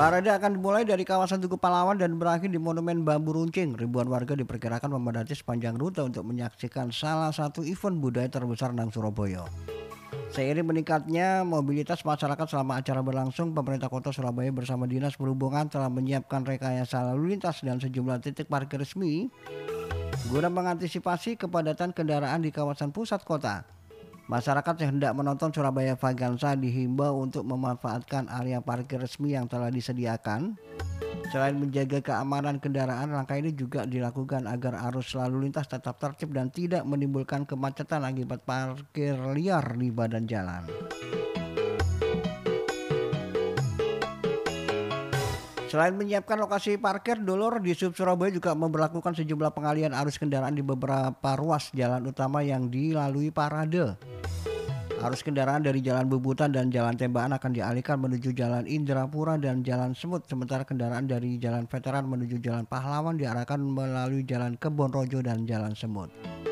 Parade akan dimulai dari kawasan Tugu Pahlawan dan berakhir di Monumen Bambu Runcing. Ribuan warga diperkirakan memadati sepanjang rute untuk menyaksikan salah satu event budaya terbesar Nang Surabaya. Seiring meningkatnya mobilitas masyarakat selama acara berlangsung, pemerintah Kota Surabaya bersama Dinas Perhubungan telah menyiapkan rekayasa lalu lintas dan sejumlah titik parkir resmi guna mengantisipasi kepadatan kendaraan di kawasan pusat kota. Masyarakat yang hendak menonton Surabaya Vagansa dihimbau untuk memanfaatkan area parkir resmi yang telah disediakan. Selain menjaga keamanan kendaraan, langkah ini juga dilakukan agar arus lalu lintas tetap tertib dan tidak menimbulkan kemacetan akibat parkir liar di badan jalan. Selain menyiapkan lokasi parkir, Dulur di Sub Surabaya juga memberlakukan sejumlah pengalihan arus kendaraan di beberapa ruas jalan utama yang dilalui parade. Arus kendaraan dari Jalan Bubutan dan Jalan Tembakan akan dialihkan menuju Jalan Indrapura dan Jalan Semut, sementara kendaraan dari Jalan Veteran menuju Jalan Pahlawan diarahkan melalui Jalan Kebon Rojo dan Jalan Semut.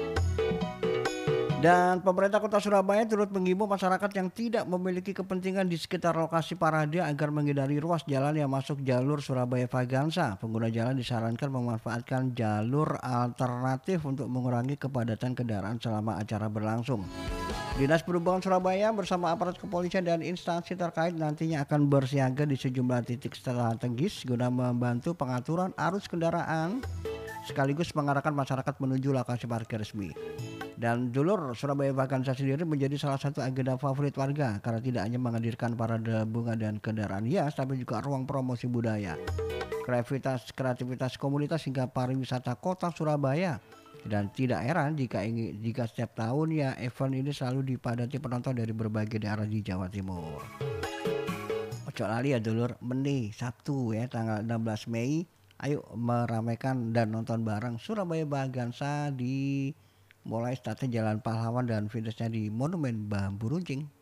Dan pemerintah Kota Surabaya turut menghimbau masyarakat yang tidak memiliki kepentingan di sekitar lokasi parade agar menghindari ruas jalan yang masuk jalur Surabaya Vagansa. Pengguna jalan disarankan memanfaatkan jalur alternatif untuk mengurangi kepadatan kendaraan selama acara berlangsung. Dinas Perhubungan Surabaya bersama aparat kepolisian dan instansi terkait nantinya akan bersiaga di sejumlah titik strategis guna membantu pengaturan arus kendaraan sekaligus mengarahkan masyarakat menuju lokasi parkir resmi. Dan Dulur, Surabaya Vagansa sendiri menjadi salah satu agenda favorit warga karena tidak hanya menghadirkan parade bunga dan kendaraan hias, tapi juga ruang promosi budaya, kreativitas komunitas hingga pariwisata kota Surabaya. Dan tidak heran jika setiap tahunnya event ini selalu dipadati penonton dari berbagai daerah di Jawa Timur. Ojo lali ya Dulur, Meni Sabtu ya tanggal 16 Mei. Ayo meramaikan dan nonton bareng Surabaya Vagansa di mulai startnya Jalan Pahlawan dan finishnya di Monumen Bambu Runcing.